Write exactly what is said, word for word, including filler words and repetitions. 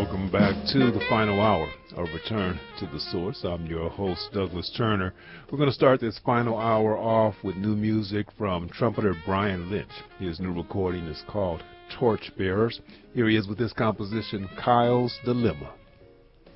welcome back to the final hour of Return to the Source. I'm your host, Douglas Turner. We're going to start this final hour off with new music from trumpeter Brian Lynch. His new recording is called Torchbearers. Here he is with this composition, Kyle's Dilemma.